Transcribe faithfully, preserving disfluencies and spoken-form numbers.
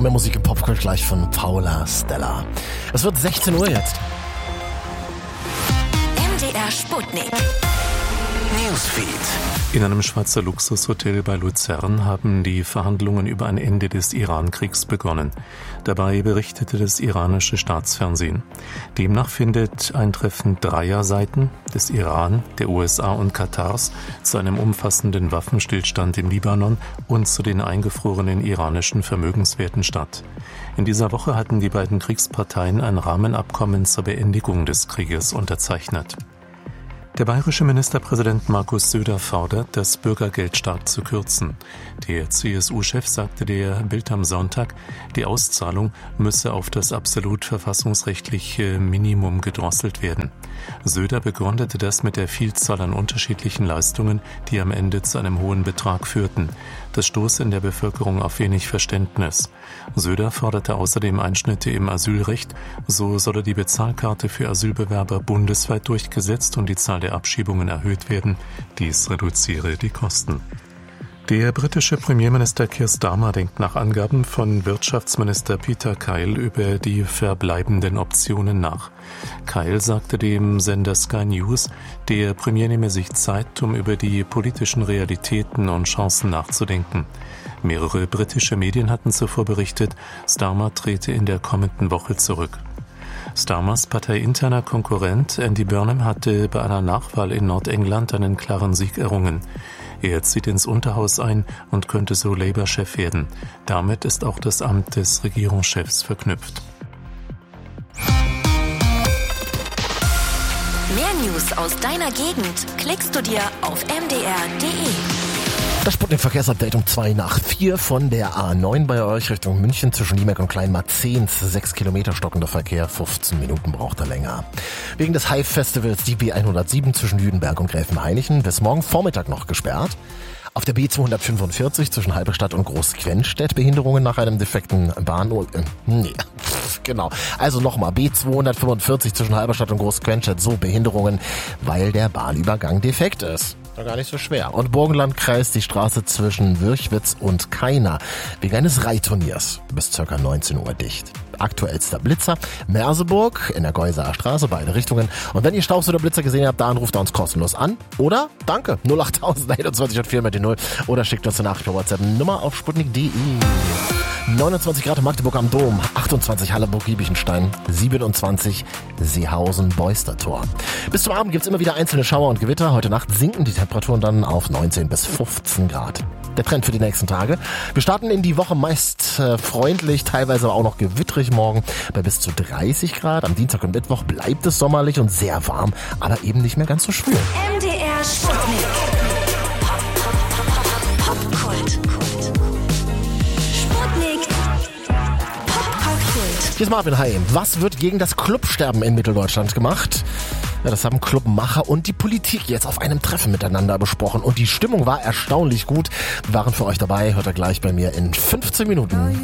Mehr Musik im Popkult gleich von Paula Stella. Es wird sechzehn Uhr jetzt. M D R Sputnik. Newsfeed. In einem Schweizer Luxushotel bei Luzern haben die Verhandlungen über ein Ende des Iran-Kriegs begonnen. Dabei berichtete das iranische Staatsfernsehen. Demnach findet ein Treffen dreier Seiten, des Iran, der U S A und Katars, zu einem umfassenden Waffenstillstand im Libanon und zu den eingefrorenen iranischen Vermögenswerten statt. In dieser Woche hatten die beiden Kriegsparteien ein Rahmenabkommen zur Beendigung des Krieges unterzeichnet. Der bayerische Ministerpräsident Markus Söder fordert, das Bürgergeld stark zu kürzen. Der C S U-Chef sagte der Bild am Sonntag, die Auszahlung müsse auf das absolut verfassungsrechtliche Minimum gedrosselt werden. Söder begründete das mit der Vielzahl an unterschiedlichen Leistungen, die am Ende zu einem hohen Betrag führten. Das stoße in der Bevölkerung auf wenig Verständnis. Söder forderte außerdem Einschnitte im Asylrecht, so solle die Bezahlkarte für Asylbewerber bundesweit durchgesetzt und die Zahl der Abschiebungen erhöht werden. Dies reduziere die Kosten. Der britische Premierminister Keir Starmer denkt nach Angaben von Wirtschaftsminister Peter Kyle über die verbleibenden Optionen nach. Kyle sagte dem Sender Sky News, der Premier nehme sich Zeit, um über die politischen Realitäten und Chancen nachzudenken. Mehrere britische Medien hatten zuvor berichtet, Starmer trete in der kommenden Woche zurück. Starmers parteiinterner Konkurrent Andy Burnham hatte bei einer Nachwahl in Nordengland einen klaren Sieg errungen. Er zieht ins Unterhaus ein und könnte so Labour-Chef werden. Damit ist auch das Amt des Regierungschefs verknüpft. Mehr News aus deiner Gegend klickst du dir auf m d r punkt d e. Das Sputnik-Verkehrsupdate um zwei nach vier von der A neun bei euch Richtung München zwischen Liemeck und Kleinmarzehns. Sechs Kilometer stockender Verkehr, fünfzehn Minuten braucht er länger. Wegen des Hive-Festivals die B hundertsieben zwischen Jüdenberg und Gräfenhainichen bis morgen Vormittag noch gesperrt. Auf der B zweihundertfünfundvierzig zwischen Halberstadt und Großquenstedt Behinderungen nach einem defekten Bahnhof. Äh, nee, genau. Also nochmal, B zweihundertfünfundvierzig zwischen Halberstadt und Großquenstedt, so Behinderungen, weil der Bahnübergang defekt ist. War gar nicht so schwer. Und Burgenlandkreis die Straße zwischen Würchwitz und Kaina wegen eines Reitturniers bis ca. neunzehn Uhr dicht. Aktuellster Blitzer Merseburg in der Geusaer Straße, beide Richtungen. Und wenn ihr Staus oder Blitzer gesehen habt, dann ruft er uns kostenlos an. Oder danke null acht null null einundzwanzig und vier mit den null. Oder schickt uns eine Nachricht per WhatsApp Nummer auf sputnik punkt d e. neunundzwanzig Grad in Magdeburg am Dom, achtundzwanzig Hallerburg-Giebichenstein, siebenundzwanzig Seehausen-Beustertor. Bis zum Abend gibt's immer wieder einzelne Schauer und Gewitter. Heute Nacht sinken die Temperaturen dann auf neunzehn bis fünfzehn Grad. Der Trend für die nächsten Tage. Wir starten in die Woche meist äh, freundlich, teilweise aber auch noch gewittrig morgen bei bis zu dreißig Grad. Am Dienstag und Mittwoch bleibt es sommerlich und sehr warm, aber eben nicht mehr ganz so schwül. M D R Sputnik. Popkult. Sputnik. Popkult. Hier ist Marvin Hai. Was wird gegen das Clubsterben in Mitteldeutschland gemacht? Ja, das haben Clubmacher und die Politik jetzt auf einem Treffen miteinander besprochen. Und die Stimmung war erstaunlich gut. Wir waren für euch dabei. Hört ihr gleich bei mir in fünfzehn Minuten.